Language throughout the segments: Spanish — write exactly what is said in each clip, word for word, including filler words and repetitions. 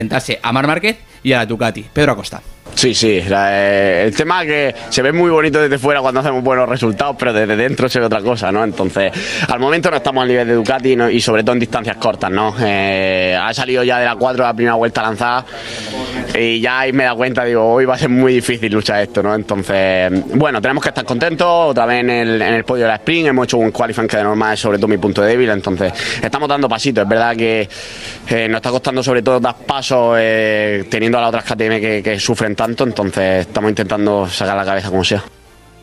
enfrentarse a Marc Márquez y a la Ducati. Pedro Acosta. Sí, sí, la, eh, el tema es que se ve muy bonito desde fuera cuando hacemos buenos resultados, pero desde dentro se ve otra cosa, ¿no? Entonces, al momento no estamos al nivel de Ducati, ¿no? Y sobre todo en distancias cortas, ¿no? Eh, ha salido ya de la cuatro la primera vuelta lanzada y ya ahí me da cuenta, digo, hoy va a ser muy difícil luchar esto, ¿no? Entonces, bueno, tenemos que estar contentos, otra vez en el, en el podio de la sprint, hemos hecho un qualifying que de normal es sobre todo mi punto débil, entonces estamos dando pasitos, es verdad que eh, nos está costando sobre todo dar pasos eh, teniendo a las otras K T M que, que sufren tanto, entonces estamos intentando sacar la cabeza como sea.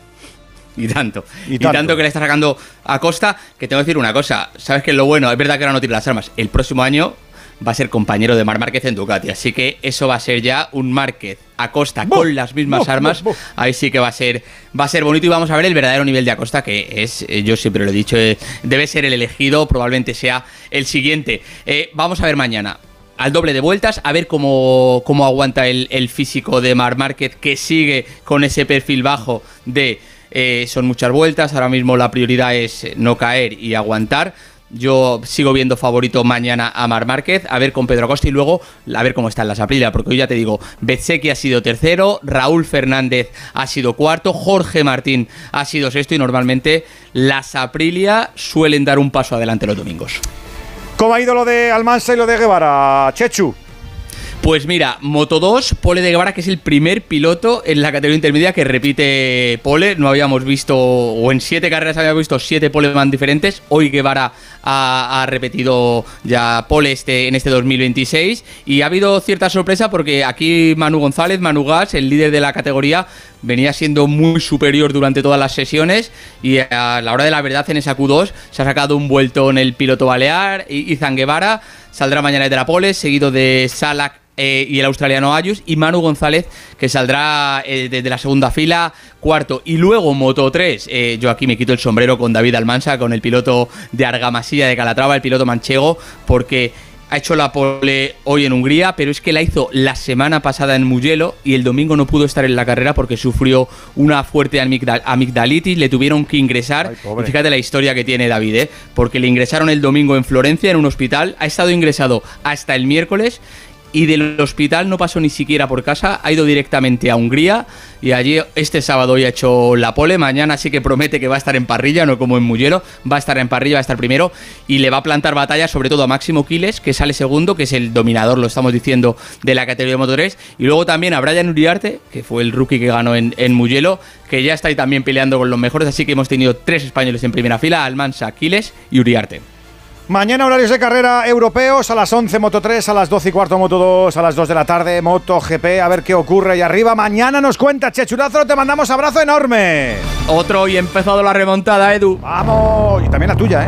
Y tanto, y, y tanto. tanto que le está sacando a Costa, que tengo que decir una cosa, sabes que es lo bueno, es verdad que ahora no tiene las armas, el próximo año va a ser compañero de Marc Márquez en Ducati, así que eso va a ser ya un Márquez Acosta con ¡Buf! Las mismas ¡Buf! armas, ¡Buf! Ahí sí que va a ser va a ser bonito y vamos a ver el verdadero nivel de Acosta, que es, yo siempre lo he dicho, debe ser el elegido, probablemente sea el siguiente. Eh, vamos a ver mañana al doble de vueltas, a ver cómo, cómo aguanta el, el físico de Marc Márquez, que sigue con ese perfil bajo de eh, son muchas vueltas, ahora mismo la prioridad es no caer y aguantar. Yo sigo viendo favorito mañana a Marc Márquez, a ver con Pedro Acosta y luego a ver cómo están las Aprilia, porque hoy ya te digo, Bezzecchi ha sido tercero, Raúl Fernández ha sido cuarto, Jorge Martín ha sido sexto y normalmente las Aprilia suelen dar un paso adelante los domingos. ¿Cómo ha ido lo de Almansa y lo de Guevara, Chechu? Pues mira, Moto dos, Pole de Guevara, que es el primer piloto en la categoría intermedia que repite pole. No habíamos visto, o en siete carreras habíamos visto siete poleman diferentes. Hoy Guevara ha, ha repetido ya pole este, en este dos mil veintiséis. Y ha habido cierta sorpresa porque aquí Manu González, Manu Gas, el líder de la categoría, venía siendo muy superior durante todas las sesiones y a la hora de la verdad en esa Q dos se ha sacado un vuelto en el piloto balear. Izan Guevara saldrá mañana de la pole, seguido de Salak eh, y el australiano Ayus, y Manu González, que saldrá eh, desde la segunda fila, cuarto. Y luego Moto tres, eh, yo aquí me quito el sombrero con David Almansa, con el piloto de Argamasilla de Calatrava, el piloto manchego, porque ha hecho la pole hoy en Hungría, pero es que la hizo la semana pasada en Mugello y el domingo no pudo estar en la carrera porque sufrió una fuerte amigdal- amigdalitis, le tuvieron que ingresar. Ay, y fíjate la historia que tiene David, ¿eh? Porque le ingresaron el domingo en Florencia, en un hospital, ha estado ingresado hasta el miércoles y del hospital no pasó ni siquiera por casa, ha ido directamente a Hungría y allí este sábado ya ha hecho la pole. Mañana sí que promete que va a estar en parrilla, no como en Mugello, va a estar en parrilla, va a estar primero y le va a plantar batalla sobre todo a Máximo Quiles, que sale segundo, que es el dominador, lo estamos diciendo, de la categoría de Moto tres, y luego también a Brian Uriarte, que fue el rookie que ganó en, en Mugello, que ya está ahí también peleando con los mejores, así que hemos tenido tres españoles en primera fila, Almansa, Quiles y Uriarte. Mañana horarios de carrera europeos, a las once Moto tres, a las doce y cuarto Moto dos, a las dos de la tarde Moto G P, a ver qué ocurre ahí arriba. Mañana nos cuenta Chechurazo, te mandamos abrazo enorme. Otro y empezado la remontada, Edu. Vamos, y también la tuya,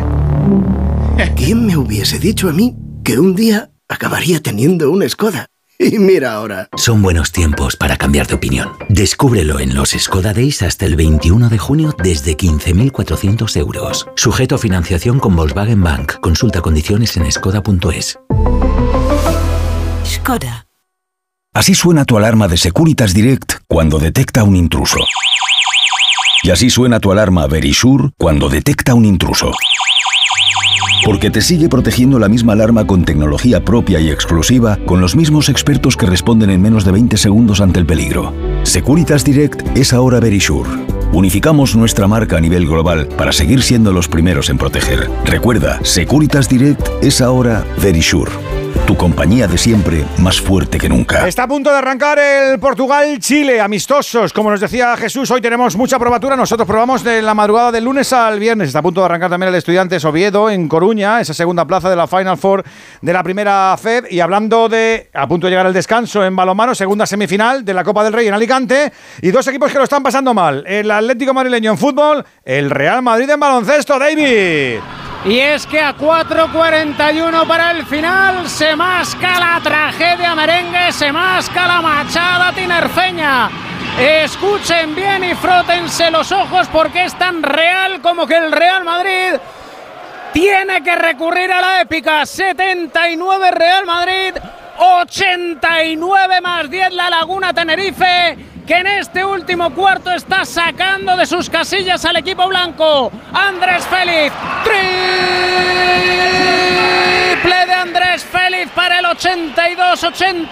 ¿eh? ¿Quién me hubiese dicho a mí que un día acabaría teniendo un Skoda? Y mira ahora. Son buenos tiempos para cambiar de opinión. Descúbrelo en los Skoda Days hasta el veintiuno de junio desde quince mil cuatrocientos euros. Sujeto a financiación con Volkswagen Bank. Consulta condiciones en skoda punto es. Skoda. Así suena tu alarma de Securitas Direct cuando detecta un intruso. Y así suena tu alarma Verisure cuando detecta un intruso. Porque te sigue protegiendo la misma alarma con tecnología propia y exclusiva, con los mismos expertos que responden en menos de veinte segundos ante el peligro. Securitas Direct es ahora Verisure. Unificamos nuestra marca a nivel global para seguir siendo los primeros en proteger. Recuerda, Securitas Direct es ahora Verisure. Tu compañía de siempre, más fuerte que nunca. Está a punto de arrancar el Portugal-Chile, amistosos. Como nos decía Jesús, hoy tenemos mucha probatura. Nosotros probamos de la madrugada del lunes al viernes. Está a punto de arrancar también el Estudiantes Oviedo en Coruña, esa segunda plaza de la Final Four de la primera F E D. Y hablando de, a punto de llegar el descanso en balonmano, segunda semifinal de la Copa del Rey en Alicante. Y dos equipos que lo están pasando mal. El Atlético Madrileño en fútbol, el Real Madrid en baloncesto. David. Y es que a cuatro cuarenta y uno para el final se masca la tragedia merengue, se masca la machada tinerfeña. Escuchen bien y frótense los ojos porque es tan real como que el Real Madrid tiene que recurrir a la épica. setenta y nueve Real Madrid, ochenta y nueve más diez la Laguna Tenerife, que en este último cuarto está sacando de sus casillas al equipo blanco. Andrés Félix, triple de Andrés Andrés Félix para el ochenta y dos ochenta